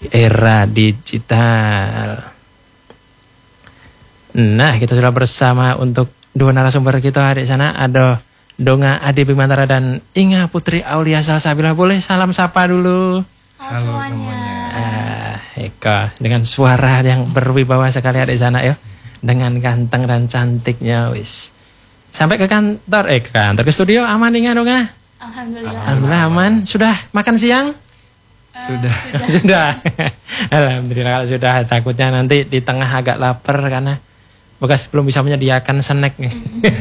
era digital. Nah, kita sudah bersama untuk dua narasumber kita di sana. Ada Donga Adi Bimantara dan Inga Putri Aulia Salsabila. Boleh salam sapa dulu. Halo semuanya. Eka dengan suara yang berwibawa sekali di sana ya. Dengan ganteng dan cantiknya wis. Sampai ke kantor, ke studio aman Inga Donga? Alhamdulillah aman. Sudah makan siang? Sudah. Sudah. Alhamdulillah kalau sudah. Takutnya nanti di tengah agak lapar karena bekas belum bisa menyediakan snack nih.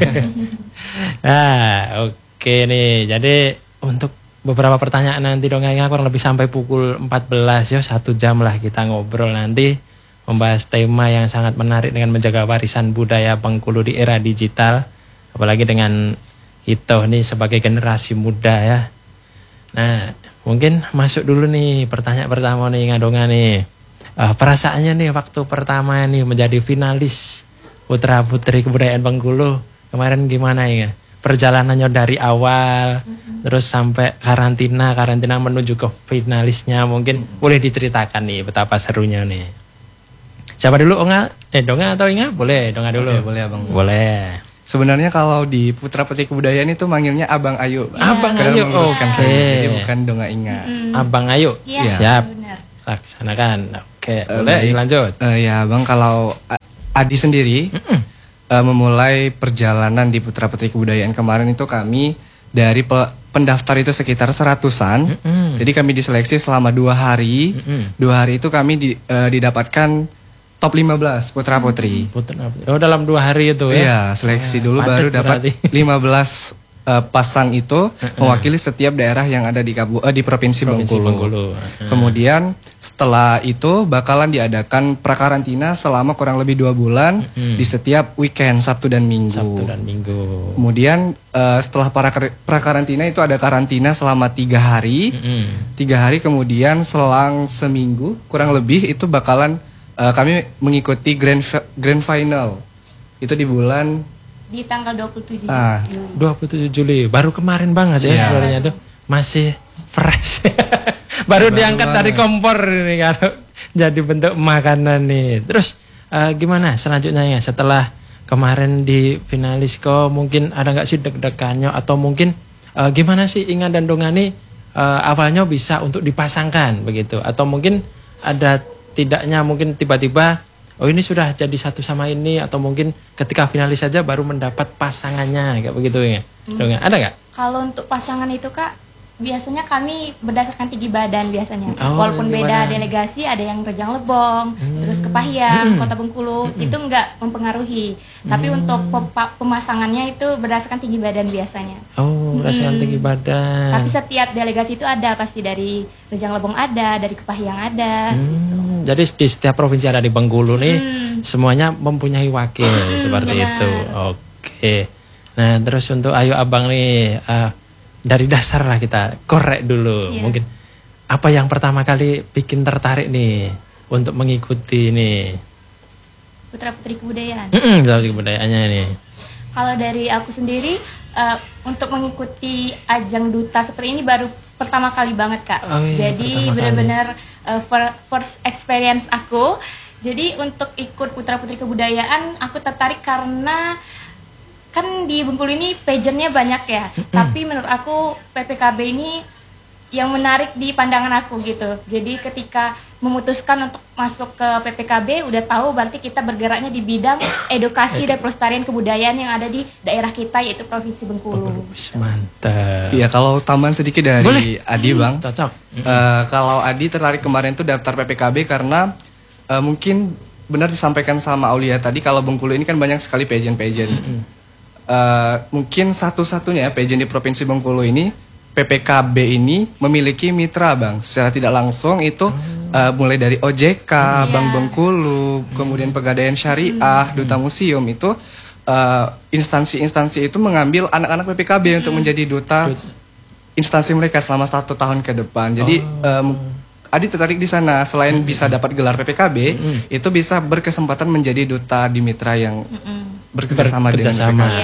Nah, oke nih. Jadi untuk beberapa pertanyaan nanti dong ya, kurang lebih sampai pukul 14 ya, 1 jam lah kita ngobrol nanti membahas tema yang sangat menarik dengan menjaga warisan budaya Bengkulu di era digital, apalagi dengan kita nih sebagai generasi muda ya. Nah, mungkin masuk dulu nih pertanyaan pertama nih Ngadonga nih. Perasaannya nih waktu pertama nih menjadi finalis Putra Putri Kebudayaan Bengkulu kemarin gimana ya? Perjalanannya dari awal terus sampai karantina menuju ke finalisnya, mungkin boleh diceritakan nih betapa serunya nih. Siapa dulu Donga atau Inga? Boleh Donga dulu. Boleh Abang. Boleh. Sebenarnya kalau di Putra Putri Kebudayaan itu manggilnya Abang Ayu. Abang Ayu. Saja, jadi bukan Donga Inga. Abang Ayu. Iya, siap. benar. Laksanakan. Oke, boleh lanjut. Ya Abang, kalau Adi sendiri memulai perjalanan di Putra Putri Kebudayaan kemarin itu kami dari pendaftar itu sekitar 100-an. Jadi kami diseleksi selama 2 hari. 2 hari itu kami didapatkan top 15 Putra Putri. Oh, dalam 2 hari itu ya? Iya, seleksi dulu baru dapat 15 pasang itu mewakili setiap daerah yang ada di Provinsi Bengkulu. Kemudian setelah itu bakalan diadakan prakarantina selama kurang lebih 2 bulan di setiap weekend Sabtu dan Minggu. Kemudian setelah prakarantina itu ada karantina selama 3 hari. 3 hari kemudian selang seminggu kurang lebih itu bakalan kami mengikuti grand final. Itu di bulan di tanggal 27 Juli. 27 Juli, baru kemarin banget ya suaranya tuh. Masih fresh. baru diangkat dari kompor ini kalau jadi bentuk makanan nih. Terus gimana selanjutnya ya setelah kemarin di finalis kok, mungkin ada nggak sih deg-degannya atau mungkin gimana sih Inga dan Donga nih awalnya bisa untuk dipasangkan begitu, atau mungkin ada tidaknya mungkin tiba-tiba oh ini sudah jadi satu sama ini, atau mungkin ketika finalis saja baru mendapat pasangannya kayak begitu ya. Donga, ada nggak? Kalau untuk pasangan itu Kak, biasanya kami berdasarkan tinggi badan biasanya. Walaupun beda delegasi, ada yang Rejang Lebong, terus Kepahyang, Kota Bengkulu, itu nggak mempengaruhi. Tapi untuk pemasangannya itu berdasarkan tinggi badan biasanya. Oh, berdasarkan tinggi badan. Tapi setiap delegasi itu ada, pasti dari Rejang Lebong ada, dari Kepahyang ada. Gitu. Jadi di setiap provinsi ada di Bengkulu nih, semuanya mempunyai wakil seperti itu. Oke. Nah, terus untuk Ayu Abang nih, dari dasar lah kita korek dulu. Mungkin apa yang pertama kali bikin tertarik nih untuk mengikuti nih Putra Putri Kebudayaan. Putra Putri Kebudayaannya nih. Kalau dari aku sendiri untuk mengikuti ajang duta seperti ini baru pertama kali banget Kak. Jadi benar-benar first experience aku. Jadi untuk ikut Putra Putri Kebudayaan aku tertarik karena kan di Bengkulu ini pageantnya banyak ya. Tapi menurut aku PPKB ini yang menarik di pandangan aku gitu. Jadi ketika memutuskan untuk masuk ke PPKB udah tahu berarti kita bergeraknya di bidang edukasi dan pelestarian kebudayaan yang ada di daerah kita, yaitu Provinsi Bengkulu. Mantap. Iya, kalau tambahan sedikit dari Boleh. Adi Bang. Cocok. Kalau Adi tertarik kemarin tuh daftar PPKB karena mungkin benar disampaikan sama Aulia tadi, kalau Bengkulu ini kan banyak sekali pageant. Mungkin satu-satunya pageant di Provinsi Bengkulu ini, PPKB ini memiliki mitra Bang. Secara tidak langsung itu mulai dari OJK, Bank Bengkulu, kemudian Pegadaian Syariah, Duta Museum, itu instansi-instansi itu mengambil anak-anak PPKB untuk menjadi duta instansi mereka selama 1 tahun ke depan. Jadi Adi tertarik di sana, selain bisa dapat gelar PPKB, itu bisa berkesempatan menjadi duta di mitra yang bekerjasama dengan PPKB.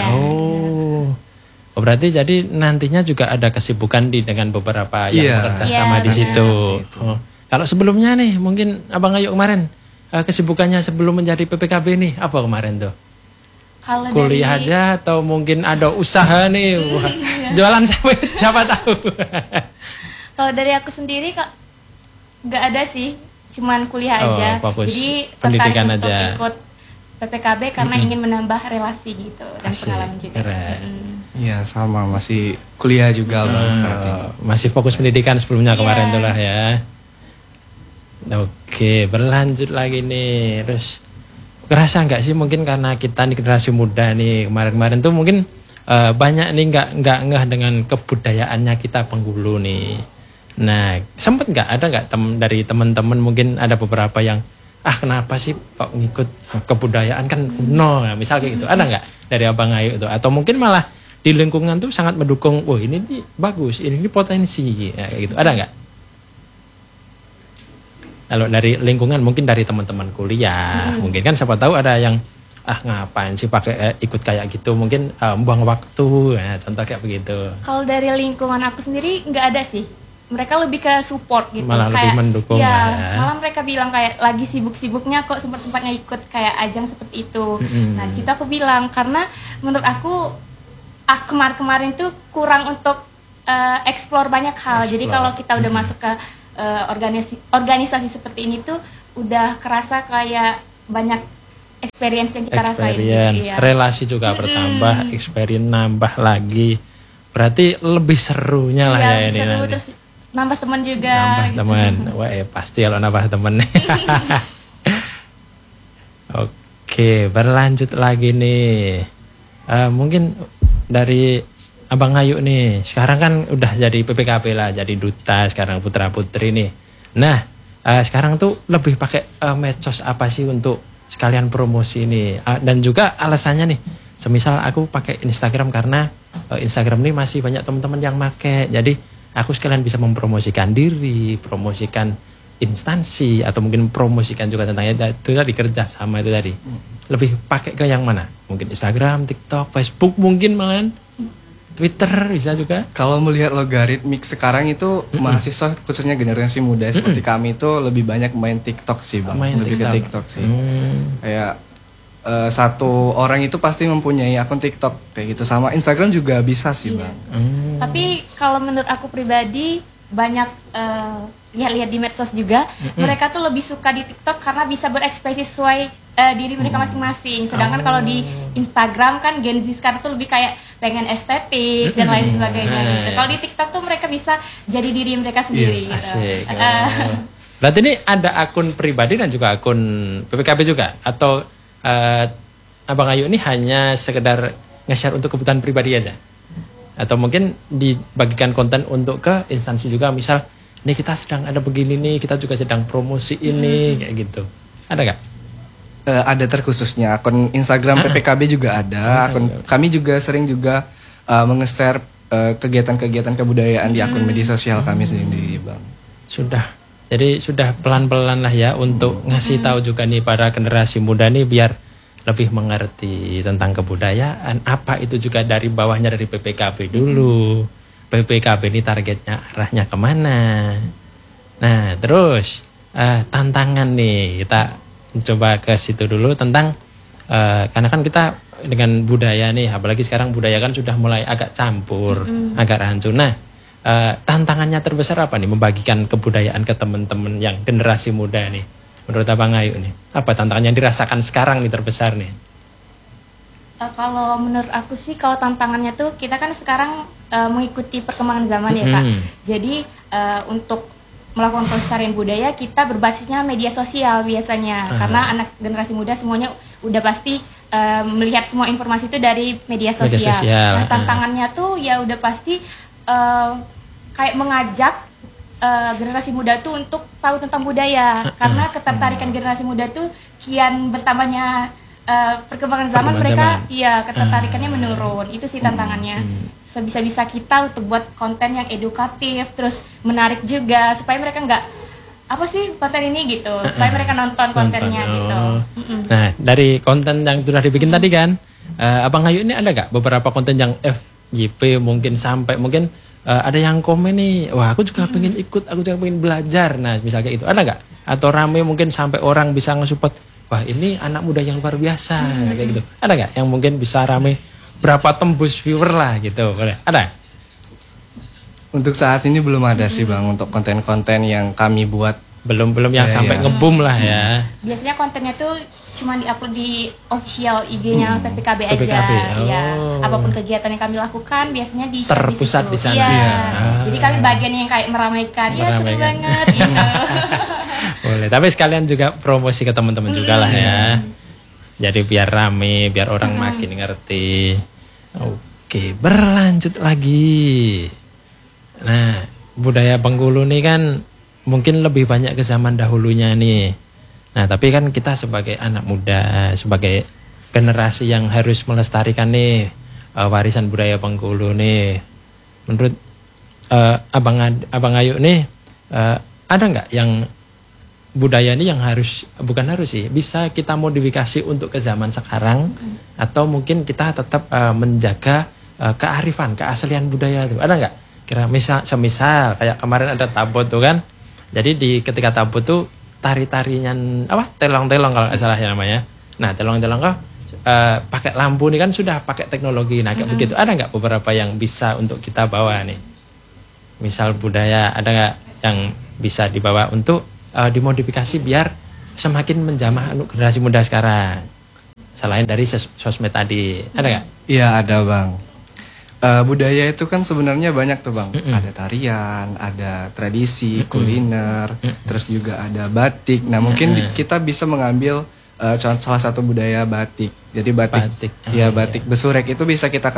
Oh, berarti jadi nantinya juga ada kesibukan dengan beberapa yang bekerja sama di situ. Kalau sebelumnya nih, mungkin Abang Ayu kemarin kesibukannya sebelum menjadi PPKB nih apa kemarin tuh? Kalau kuliah aja atau mungkin ada usaha nih, jualan sawit siapa tahu. Kalau dari aku sendiri nggak ada sih, cuman kuliah aja. Jadi tertarik untuk ikut PPKB karena ingin menambah relasi gitu dan pengalaman juga. Iya sama, masih kuliah juga Bang saat ini. Masih fokus pendidikan sebelumnya kemarin tuh lah ya. Oke, berlanjut lagi nih. Terus kerasa nggak sih mungkin karena kita nih generasi muda nih kemarin-kemarin tuh mungkin banyak nih nggak ngeh dengan kebudayaannya kita Bengkulu nih. Nah, sempet ada nggak dari teman-teman mungkin ada beberapa yang kenapa sih kok ngikut kebudayaan kan kuno, nah, misal kayak gitu, ada nggak dari Abang Ayu itu? Atau mungkin malah di lingkungan tuh sangat mendukung, wah ini nih bagus, ini potensi, ya, kayak gitu, ada nggak? Kalau dari lingkungan mungkin dari teman-teman kuliah, mungkin kan siapa tahu ada yang ngapain sih pakai ikut kayak gitu, mungkin buang waktu, ya, contoh kayak begitu. Kalau dari lingkungan aku sendiri nggak ada sih. Mereka lebih ke support gitu, malah kayak lebih mendukung ya. Malah mereka bilang kayak lagi sibuk-sibuknya kok sempat-sempatnya ikut kayak ajang seperti itu. Nah di situ aku bilang karena menurut aku kemarin-kemarin tuh kurang untuk explore banyak hal. Jadi kalau kita udah masuk ke organisasi seperti ini tuh udah kerasa kayak banyak experience yang kita rasain. Gitu, ya. Relasi juga bertambah, experience nambah lagi. Berarti lebih serunya lah ya ini. Seru, terus nambah teman juga. Nambah teman, wah pasti kalau nambah teman. Oke, berlanjut lagi nih. Mungkin dari Abang Ayu nih, sekarang kan udah jadi PPKB lah, jadi duta sekarang putra putri nih. Nah, sekarang tuh lebih pakai medsos apa sih untuk sekalian promosi nih? Dan juga alasannya nih, semisal aku pakai Instagram karena Instagram ini masih banyak teman-teman yang make, jadi aku sekalian bisa mempromosikan diri, promosikan instansi, atau mungkin promosikan juga tentang itu tadi kerja sama itu tadi. Lebih pakai ke yang mana? Mungkin Instagram, TikTok, Facebook mungkin malahan, Twitter bisa juga. Kalau melihat logaritmik sekarang itu mahasiswa khususnya generasi muda seperti kami itu lebih banyak main TikTok sih Bang. Lebih ke TikTok sih. Kayak satu orang itu pasti mempunyai akun TikTok kayak gitu, sama Instagram juga bisa sih Bang. Tapi kalau menurut aku pribadi banyak lihat-lihat di medsos juga, mereka tuh lebih suka di TikTok karena bisa berekspresi sesuai diri mereka masing-masing. Sedangkan kalau di Instagram kan Gen Z sekarang tuh lebih kayak pengen estetik dan lain sebagainya gitu. Kalau di TikTok tuh mereka bisa jadi diri mereka sendiri gitu. Berarti ini ada akun pribadi dan juga akun PPKB juga, atau Abang Ayu ini hanya sekedar nge-share untuk kebutuhan pribadi aja? Atau mungkin dibagikan konten untuk ke instansi juga, misal nih kita sedang ada begini nih, kita juga sedang promosi ini, kayak gitu. Ada nggak? Ada terkhususnya akun Instagram PPKB juga ada. Akun kami juga sering juga menge-share kegiatan-kegiatan kebudayaan di akun media sosial kami sendiri Bang. Jadi sudah pelan-pelan lah ya untuk ngasih tahu juga nih para generasi muda nih biar lebih mengerti tentang kebudayaan. Apa itu juga dari bawahnya, dari PPKB dulu. PPKB ini targetnya arahnya kemana. Nah terus tantangan nih, kita coba ke situ dulu tentang karena kan kita dengan budaya nih, apalagi sekarang budaya kan sudah mulai agak campur, agak rancu. Nah tantangannya terbesar apa nih membagikan kebudayaan ke teman-teman yang generasi muda nih, menurut Abang Ayu nih? Apa tantangan yang dirasakan sekarang nih terbesar nih? Kalau menurut aku sih, kalau tantangannya tuh kita kan sekarang mengikuti perkembangan zaman ya Kak. Jadi untuk melakukan pelestarian budaya kita berbasisnya media sosial biasanya, karena anak generasi muda semuanya udah pasti melihat semua informasi itu dari media sosial. Nah tantangannya tuh ya udah pasti kayak mengajak generasi muda tuh untuk tahu tentang budaya, karena ketertarikan generasi muda tuh kian bertambahnya perkembangan zaman, mereka iya ketertarikannya menurun. Itu sih tantangannya. Sebisa-bisa kita untuk buat konten yang edukatif, terus menarik juga supaya mereka nggak apa sih konten ini gitu, supaya mereka nonton kontennya gitu. Nah dari konten yang sudah dibikin tadi kan, Abang Ayu ini ada nggak beberapa konten yang FYP mungkin sampai mungkin ada yang komen nih, wah aku juga pengen ikut, aku juga pengen belajar. Nah misalnya itu ada nggak? Atau rame mungkin sampai orang bisa nge-support, wah ini anak muda yang luar biasa, kayak gitu. Ada nggak yang mungkin bisa rame berapa tembus viewer lah gitu? Ada? Untuk saat ini belum ada sih Bang, untuk konten-konten yang kami buat. Belum yang sampai ngebum lah ya. Biasanya kontennya tuh cuma diupload di official IG-nya PPKB aja. Ya, apapun kegiatan yang kami lakukan biasanya di terpusat di sana. Iya. Jadi kami bagian yang kayak meramaikan. Ya seru banget gitu. Boleh, tapi sekalian juga promosi ke teman-teman juga lah ya. Jadi biar rame, biar orang makin ngerti. Oke, berlanjut lagi. Nah, budaya Bengkulu nih kan mungkin lebih banyak ke zaman dahulunya nih. Nah, tapi kan kita sebagai anak muda, sebagai generasi yang harus melestarikan nih warisan budaya Bengkulu nih. Menurut Abang Ayu nih, ada nggak yang budaya ini yang bisa kita modifikasi untuk ke zaman sekarang, atau mungkin kita tetap menjaga kearifan, keaslian budaya itu? Ada nggak? Kira semisal kayak kemarin ada tabot tuh kan. Jadi ketika tabut tuh tari-tarinya telong-telong kalau nggak salah ya namanya. Nah telong-telong pakai lampu nih kan sudah pakai teknologi. Nah kayak begitu ada nggak beberapa yang bisa untuk kita bawa nih? Misal budaya ada nggak yang bisa dibawa untuk dimodifikasi biar semakin menjamah generasi muda sekarang? Selain dari sosmed tadi ada nggak? Iya ada Bang. Budaya itu kan sebenarnya banyak tuh Bang. Ada tarian, ada tradisi, kuliner, terus juga ada batik. Nah mungkin kita bisa mengambil salah satu budaya batik. Jadi batik. Batik Besurek itu bisa kita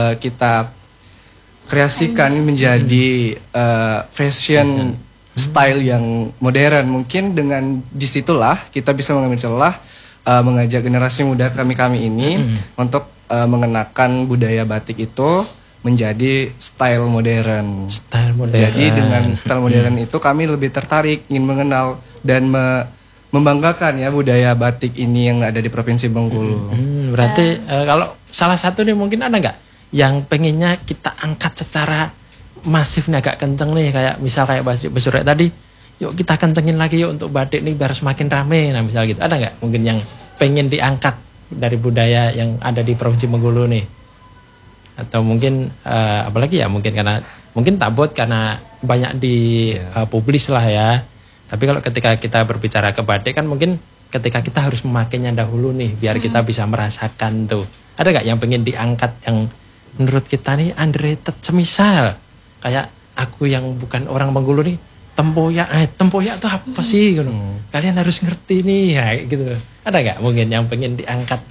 kreasikan menjadi fashion style yang modern. Mungkin dengan disitulah kita bisa mengambil celah mengajak generasi muda kami ini untuk mengenakan budaya batik itu menjadi style modern. Jadi dengan style modern itu kami lebih tertarik ingin mengenal dan membanggakan ya budaya batik ini yang ada di Provinsi Bengkulu. Berarti kalau salah satu nih mungkin ada nggak yang pengennya kita angkat secara masif nih, agak kenceng nih, kayak misal kayak Besurek tadi, yuk kita kencengin lagi yuk untuk batik nih biar semakin rame. Nah misal gitu, ada nggak mungkin yang pengen diangkat dari budaya yang ada di Provinsi Bengkulu nih? Atau mungkin apalagi ya, mungkin karena mungkin tabot karena banyak di publis lah ya. Tapi kalau ketika kita berbicara ke batik kan mungkin ketika kita harus memakainya dahulu nih biar kita bisa merasakan tuh. Ada nggak yang pengen diangkat yang menurut kita nih underrated, semisal kayak aku yang bukan orang Bengkulu nih, tempoyak tuh apa sih gitu. Kalian harus ngerti nih ya gitu. Ada nggak mungkin yang pengen diangkat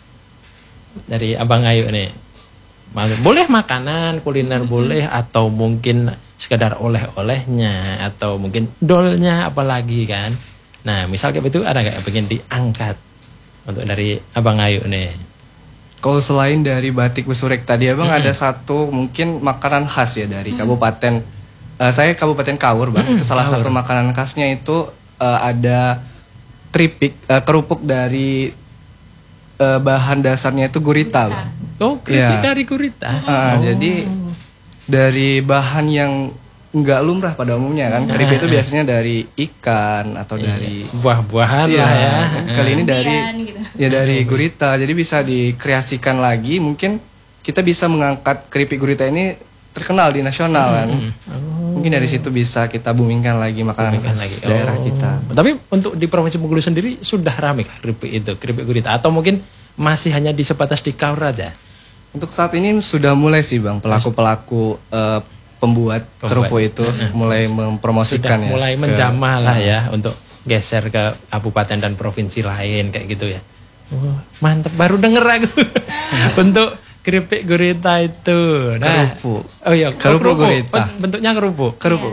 dari Abang Ayu nih? Boleh makanan, kuliner boleh, atau mungkin sekedar oleh-olehnya, atau mungkin dolnya apalagi kan. Nah misal kayak itu ada nggak yang pengen diangkat untuk dari Abang Ayu nih? Kalau selain dari batik Besurek tadi Abang ada satu mungkin makanan khas ya dari kabupaten. Saya Kabupaten Kaur Bang. Itu salah satu makanan khasnya itu ada kerupuk dari bahan dasarnya itu gurita Bang. Oh, keripik dari gurita. Jadi dari bahan yang nggak lumrah pada umumnya kan. Keripik itu biasanya dari ikan atau dari buah-buahan lah ya. Kali ini dari gurita. Jadi bisa dikreasikan lagi. Mungkin kita bisa mengangkat keripik gurita ini terkenal di nasional kan. Mungkin dari situ bisa kita boomingkan lagi makanan khas daerah kita. Tapi untuk di Provinsi Bengkulu sendiri sudah ramai keripik gurita, atau mungkin masih hanya di sebatas di Kaur aja? Untuk saat ini sudah mulai sih Bang, pelaku-pelaku pembuat kerupuk itu mulai mempromosikan sudah mulai menjamah lah ya untuk geser ke kabupaten dan provinsi lain kayak gitu ya. Mantep, baru denger aku untuk keripik gurita itu. Nah, kerupuk. Oh iya, kerupuk gurita. Bentuknya kerupuk. Kerupuk.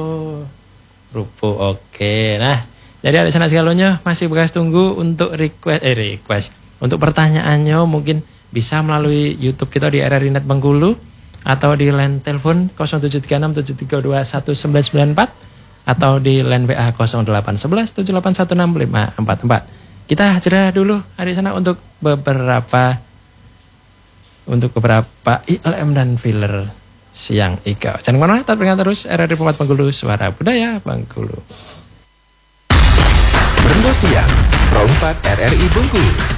Kerupuk. Oke. Nah, jadi ada sana segalanya masih bekas tunggu untuk request. Untuk pertanyaannya mungkin bisa melalui YouTube kita di RRI Net Bengkulu atau di line telepon 0736732194 atau di line WA 0811781654. Kita jeda dulu hari sana untuk beberapa ILM dan filler. siang Ika. Jangan kemana-mana, tetap dengar terus RRI Pempat Bengkulu, Suara Budaya Bengkulu. Berita siang, Pro 4 RRI Bengkulu.